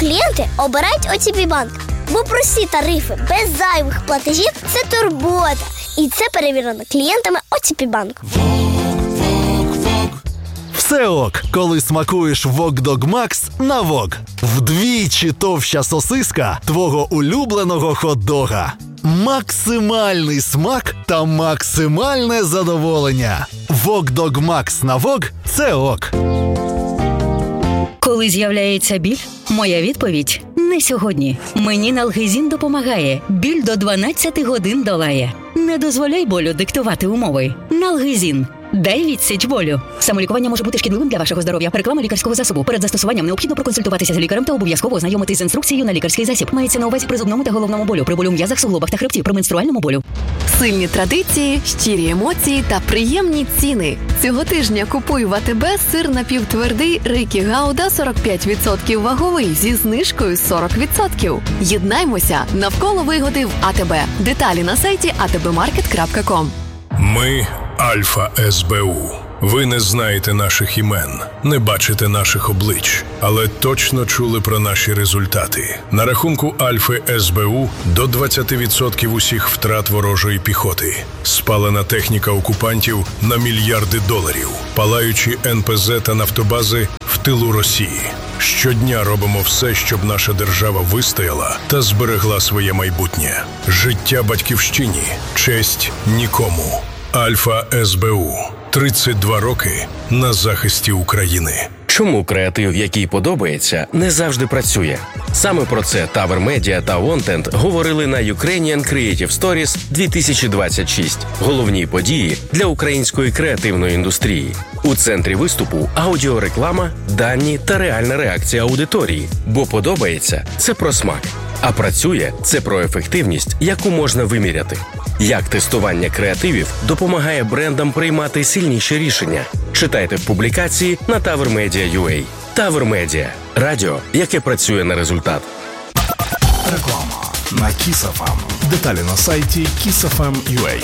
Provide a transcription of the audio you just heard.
клієнти обирають OTP Bank. Бо прості тарифи без зайвих платежів – це турбота. І це перевірено клієнтами OTP Bank. Все ок, коли смакуєш Вок-Дог Макс на Вок. Вдвічі товща сосиска твого улюбленого хот-дога. Максимальний смак та максимальне задоволення. Вок-Дог Макс на Вок – це ок. Коли з'являється біль, моя відповідь – не сьогодні. Мені Налгезін допомагає. Біль до 12 годин долає. Не дозволяй болю диктувати умови. Налгезін. Дай відсіч болю. Самолікування може бути шкідливим для вашого здоров'я. Реклама лікарського засобу. Перед застосуванням необхідно проконсультуватися з лікарем та обов'язково ознайомитись з інструкцією на лікарський засіб. Мається на увазі при зубному та головному болю, при болю в м'язах, суглобах та хребті, при менструальному болю. Сильні традиції, щирі емоції та приємні ціни. Цього тижня купуй в АТБ сир напівтвердий Рики Гауда 45% ваговий зі знижкою 40%. Єднаймося навколо вигоди в АТБ. Деталі на сайті atbmarket.com. Ми Альфа СБУ. Ви не знаєте наших імен, не бачите наших облич, але точно чули про наші результати. На рахунку Альфи СБУ до 20% усіх втрат ворожої піхоти. Спалена техніка окупантів на мільярди доларів. Палаючі НПЗ та нафтобази в тилу Росії. Щодня робимо все, щоб наша держава вистояла та зберегла своє майбутнє. Життя батьківщині, честь нікому. Альфа СБУ. 32 роки на захисті України. Чому креатив, який подобається, не завжди працює? Саме про це Tower Media та Wanted говорили на Ukrainian Creative Stories 2026. Головні події для української креативної індустрії. У центрі виступу аудіореклама, дані та реальна реакція аудиторії. Бо подобається – це про смак. А працює – це про ефективність, яку можна виміряти. Як тестування креативів допомагає брендам приймати сильніші рішення? Читайте в публікації на TowerMedia.ua. Tower Media – радіо, яке працює на результат. Реклама на Kiss FM. Деталі на сайті kissfm.ua.